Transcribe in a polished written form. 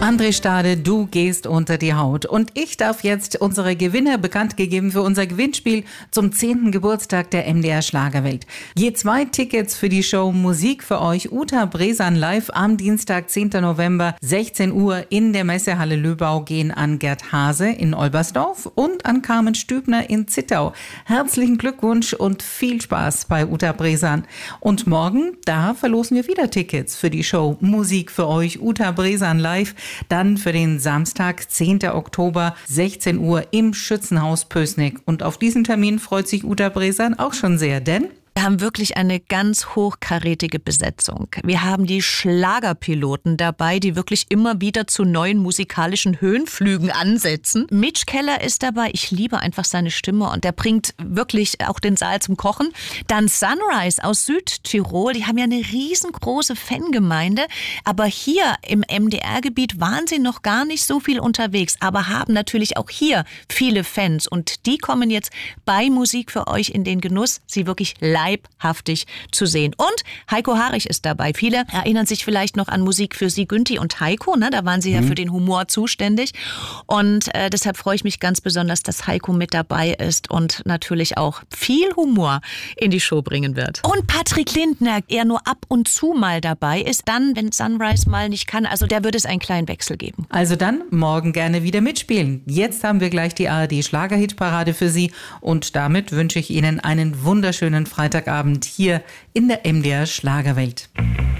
André Stade, du gehst unter die Haut. Und ich darf jetzt unsere Gewinner bekannt gegeben für unser Gewinnspiel zum 10. Geburtstag der MDR Schlagerwelt. Je 2 Tickets für die Show Musik für euch Uta Bresan live am Dienstag, 10. November, 16 Uhr in der Messehalle Löbau gehen an Gerd Hase in Olbersdorf und an Carmen Stübner in Zittau. Herzlichen Glückwunsch und viel Spaß bei Uta Bresan. Und morgen, da verlosen wir wieder Tickets für die Show Musik für euch Uta Bresan live. Dann für den Samstag, 10. Oktober, 16 Uhr im Schützenhaus Pößneck. Und auf diesen Termin freut sich Uta Bresan auch schon sehr, denn wir haben wirklich eine ganz hochkarätige Besetzung. Wir haben die Schlagerpiloten dabei, die wirklich immer wieder zu neuen musikalischen Höhenflügen ansetzen. Mitch Keller ist dabei. Ich liebe einfach seine Stimme und der bringt wirklich auch den Saal zum Kochen. Dann Sunrise aus Südtirol. Die haben ja eine riesengroße Fangemeinde. Aber hier im MDR-Gebiet waren sie noch gar nicht so viel unterwegs, aber haben natürlich auch hier viele Fans. Und die kommen jetzt bei Musik für euch in den Genuss, sie wirklich leibhaftig zu sehen. Und Heiko Harich ist dabei. Viele erinnern sich vielleicht noch an Musik für Sie, Günthi und Heiko. Ne? Da waren sie ja für den Humor zuständig. Und deshalb freue ich mich ganz besonders, dass Heiko mit dabei ist und natürlich auch viel Humor in die Show bringen wird. Und Patrick Lindner, er nur ab und zu mal dabei ist, dann, wenn Sunrise mal nicht kann, also da wird es einen kleinen Wechsel geben. Also dann morgen gerne wieder mitspielen. Jetzt haben wir gleich die ARD Schlagerhitparade für Sie und damit wünsche ich Ihnen einen wunderschönen Freitagabend hier in der MDR Schlagerwelt.